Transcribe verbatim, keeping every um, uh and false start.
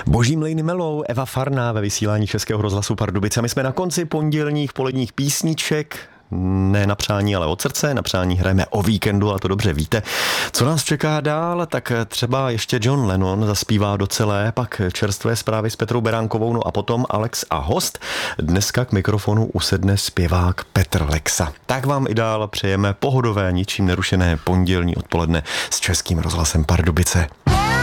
Boží mlejny melou, Eva Farná ve vysílání Českého rozhlasu Pardubice. My jsme na konci pondělních poledních písniček. Ne na přání, ale od srdce. Na přání hrajeme o víkendu, a to dobře víte. Co nás čeká dál, tak třeba ještě John Lennon zaspívá do celé, pak čerstvé zprávy s Petrou Beránkovou, no a potom Alex a host. Dneska k mikrofonu usedne zpěvák Petr Lexa. Tak vám i dál přejeme pohodové, ničím nerušené pondělní odpoledne s Českým rozhlasem Pardubice.